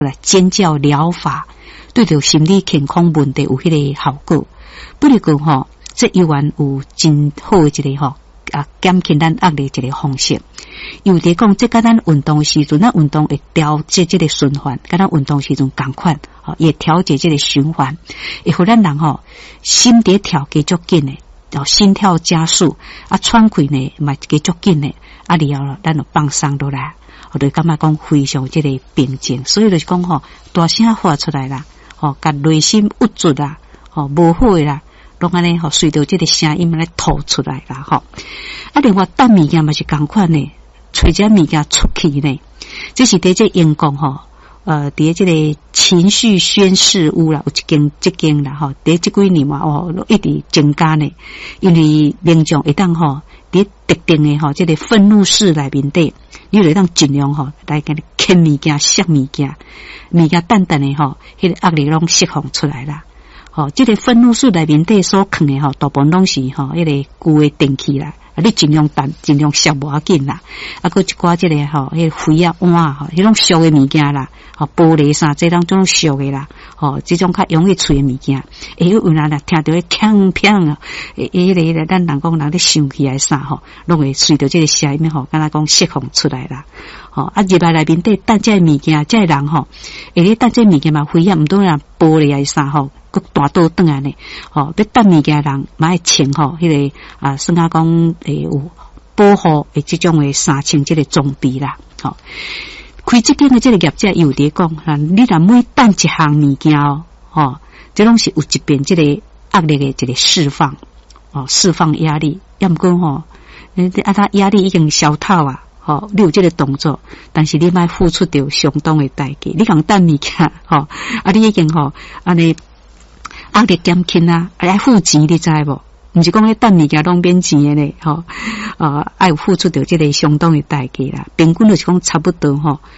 来尖叫疗法，对着心理健康问题有迄个效果。不如讲吼，这依然有真好的一个吼减轻咱压力一个方式。有伫讲，这甲咱运动时阵，咱运动会调节这个循环，甲咱运动时阵共款，也调节这个循环，会互咱人心伫跳加足紧的，心跳加速，喘气呢嘛加足紧的，然后咱就放松落来，我就感觉讲非常这个平静，所以就是讲大声发出来啦，甲内心郁卒啦，无好的啦。拢安尼随着这个声音来吐出来啦另外等物件嘛是共款呢，找只物件出去呢，这是伫这英国伫这个情绪宣示屋啦，有这间啦伫这几年嘛一直增加呢，因为民众会当伫特定的这个愤怒室内面底，你会当尽量来给你捡物件、拾物件淡淡的迄个压力拢释放出来啦。这个愤怒室内面底所藏的大部分拢是迄个旧的电器啦，你尽量烧无要紧啦。搁一寡这个迄个灰碗迄种烧的物件啦，玻璃啥这种烧的啦，这种较容易吹的物件，有人啦听到锵锵迄个咱人讲人咧生气还啥拢会随着这个声音敢若讲释放出来啦。入来内面底等这物件，这人会咧等这物件嘛，灰毋多人玻璃还啥佮大倒转来呢，要等物件人嘛爱穿迄个算下讲有保护的这种的衫穿这个装备啦，开这间的这个业者有伫讲，你若每等一项物件这拢是有一边这个压力的一个释放，释放压力，要毋过他压力已经消透啊。你有这个动作，但是你莫付出着相当的代价。你讲等物件，你已经安尼压力减轻啊，来付钱，你知无？毋是讲你等物件拢免钱的呢，爱有付出着这个相当的代价啦。平均就是讲差不多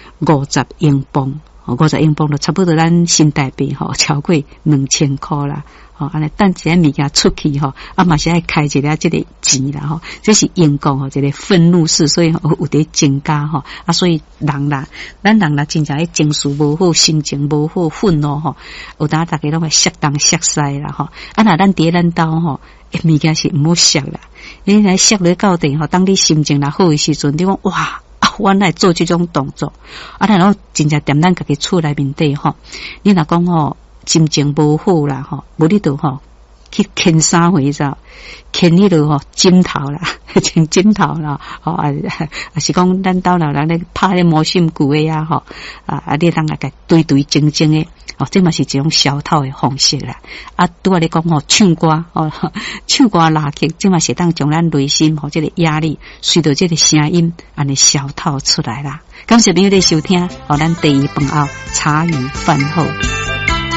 50英镑，50英镑就差不多咱新台币超过2000块啦。安尼等一个物件出去嘛是爱开一个这个钱啦这是英国这个愤怒室，所以有伫增加所以人啦，咱人啦真正情绪无好，心情无好，愤怒有当大家拢会适当适使啦若咱伫咱兜物件是毋好适啦，你来适咧到底当你心情若好的时阵，你讲哇我来做这种动作然后真正踮咱家己厝内面底你若讲心情无好啦无你就去牵衫回着，牵迄落枕头啦，牵枕头啦是讲咱兜老人咧拍咧毛线骨的你当个对静静的这嘛是一种消透的方式啦。拄仔咧讲唱歌唱歌拉曲，这嘛是当将咱内心这个压力随着这个声音安尼消透出来啦。感谢朋友的收听，咱第2饭后茶余饭后。